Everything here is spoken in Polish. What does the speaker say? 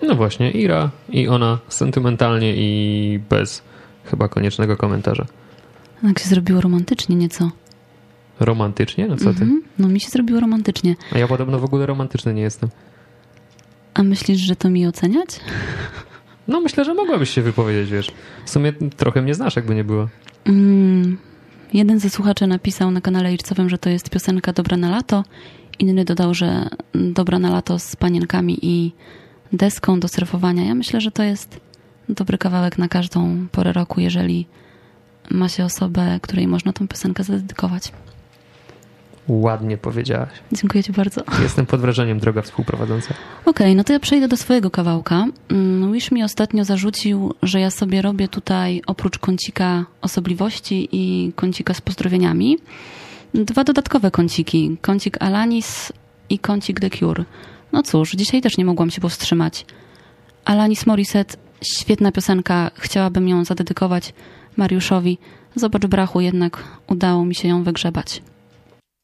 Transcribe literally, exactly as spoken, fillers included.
No właśnie, Ira i ona sentymentalnie i bez chyba koniecznego komentarza. Tak się zrobiło romantycznie nieco. Romantycznie? No co ty? Mhm. No mi się zrobiło romantycznie. A ja podobno w ogóle romantyczny nie jestem. A myślisz, że to mi oceniać? No myślę, że mogłabyś się wypowiedzieć, wiesz. W sumie trochę mnie znasz, jakby nie było. Mm, jeden ze słuchaczy napisał na kanale Ircowym, że to jest piosenka dobra na lato. Inny dodał, że dobra na lato z panienkami i deską do surfowania. Ja myślę, że to jest dobry kawałek na każdą porę roku, jeżeli ma się osobę, której można tą piosenkę zadedykować. Ładnie powiedziałaś. Dziękuję ci bardzo. Jestem pod wrażeniem, droga współprowadząca. Okej, okay, no to ja przejdę do swojego kawałka. Wish mi ostatnio zarzucił, że ja sobie robię tutaj oprócz kącika osobliwości i kącika z pozdrowieniami dwa dodatkowe kąciki. Kącik Alanis i kącik The Cure. No cóż, dzisiaj też nie mogłam się powstrzymać. Alanis Morissette, świetna piosenka. Chciałabym ją zadedykować Mariuszowi. Zobacz brachu, jednak udało mi się ją wygrzebać.